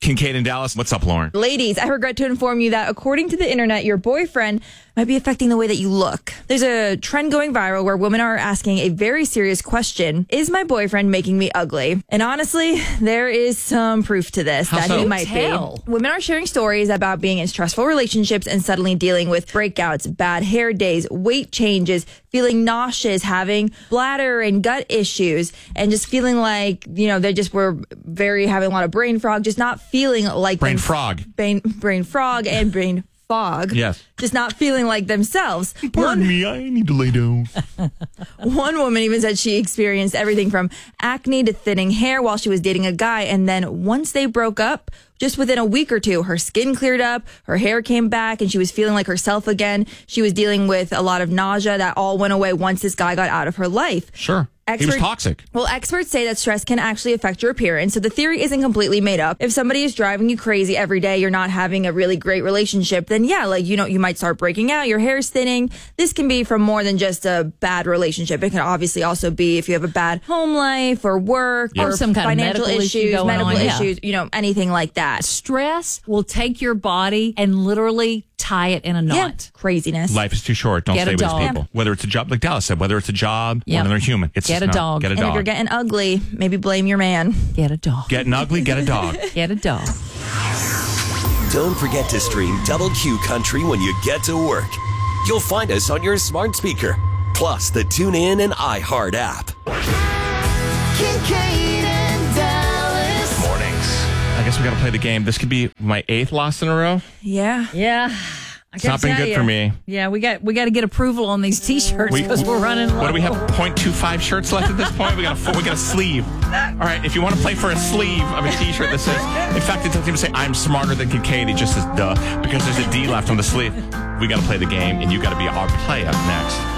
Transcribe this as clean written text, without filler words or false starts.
Kincaid in Dallas. What's up, Lauren? Ladies, I regret to inform you that according to the internet, your boyfriend might be affecting the way that you look. There's a trend going viral where women are asking a very serious question. Is my boyfriend making me ugly? And honestly, there is some proof to this that he might be. Women are sharing stories about being in stressful relationships and suddenly dealing with breakouts, bad hair days, weight changes, feeling nauseous, having bladder and gut issues, and just feeling like, they just were having a lot of brain fog, just not feeling like brain frog and brain fog. Yes. Just not feeling like themselves. Pardon me, I need to lay down. One woman even said she experienced everything from acne to thinning hair while she was dating a guy. And then once they broke up, just within a week or two, her skin cleared up, her hair came back, and she was feeling like herself again. She was dealing with a lot of nausea that all went away once this guy got out of her life. Sure. He was toxic. Well, experts say that stress can actually affect your appearance, so the theory isn't completely made up. If somebody is driving you crazy every day, you're not having a really great relationship, then you might start breaking out, your hair's thinning. This can be from more than just a bad relationship. It can obviously also be if you have a bad home life or work or some kind financial of medical issues, anything like that. Stress will take your body and literally tie it in a knot. Yeah. Craziness. Life is too short. Don't stay with these people. Yeah. Whether it's a job, like Dallas said, whether it's a job or another human. Get a dog. Get a dog. And if you're getting ugly, maybe blame your man. Get a dog. Getting ugly, get a dog. Get a dog. Don't forget to stream Double Q Country when you get to work. You'll find us on your smart speaker, plus the TuneIn and iHeart app. Kincaid and Dallas. Mornings. I guess we got to play the game. This could be my 8th loss in a row. Yeah. It's not been good for me. Yeah, we got to get approval on these T-shirts because we're running low. What do we have? 0.25 shirts left at this point? We got a sleeve. All right, if you want to play for a sleeve of a T-shirt that says, in fact, it doesn't even say "I'm smarter than Kincaid." It just says "duh" because there's a D left on the sleeve. We got to play the game, and you got to be our player next.